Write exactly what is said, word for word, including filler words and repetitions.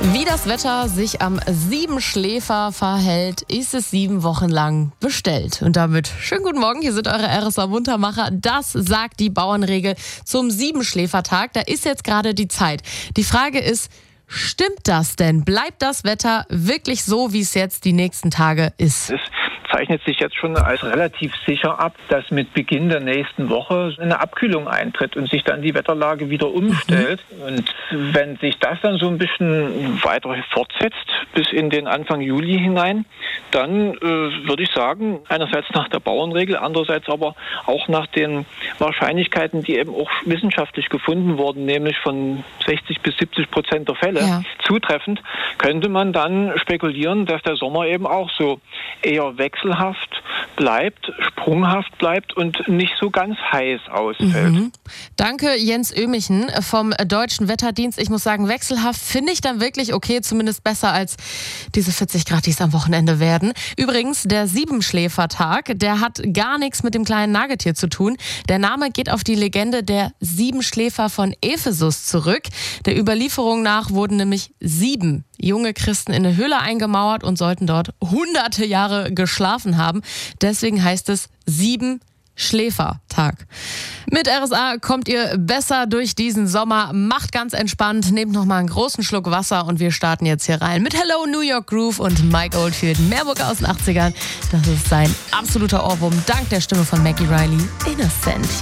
Wie das Wetter sich am Siebenschläfer verhält, ist es sieben Wochen lang bestellt. Und damit schönen guten Morgen, hier sind eure R S A-Muntermacher. Das sagt die Bauernregel zum Siebenschläfertag. Da ist jetzt gerade die Zeit. Die Frage ist, stimmt das denn? Bleibt das Wetter wirklich so, wie es jetzt die nächsten Tage ist? Es zeichnet sich jetzt schon als relativ sicher ab, dass mit Beginn der nächsten Woche eine Abkühlung eintritt und sich dann die Wetterlage wieder umstellt. Mhm. Und wenn sich das dann so ein bisschen weiter fortsetzt bis in den Anfang Juli hinein, dann äh, würde ich sagen, einerseits nach der Bauernregel, andererseits aber auch nach den Wahrscheinlichkeiten, die eben auch wissenschaftlich gefunden wurden, nämlich von sechzig bis siebzig Prozent der Fälle ja. zutreffend, könnte man dann spekulieren, dass der Sommer eben auch so eher wechselhaft bleibt, sprunghaft bleibt und nicht so ganz heiß ausfällt. Mhm. Danke, Jens Ömichen vom Deutschen Wetterdienst. Ich muss sagen, wechselhaft finde ich dann wirklich okay, zumindest besser als diese vierzig Grad, die es am Wochenende werden. Übrigens, der Siebenschläfertag, der hat gar nichts mit dem kleinen Nagetier zu tun. Der Name geht auf die Legende der Siebenschläfer von Ephesus zurück. Der Überlieferung nach wurden nämlich sieben junge Christen in eine Höhle eingemauert und sollten dort hunderte Jahre geschlafen haben. Deswegen heißt es Siebenschläfertag. Mit R S A kommt ihr besser durch diesen Sommer. Macht ganz entspannt, nehmt noch mal einen großen Schluck Wasser und wir starten jetzt hier rein mit Hello New York Groove und Mike Oldfield, Meerburger aus den achtzigern. Das ist sein absoluter Ohrwurm, dank der Stimme von Maggie Riley, Innocent.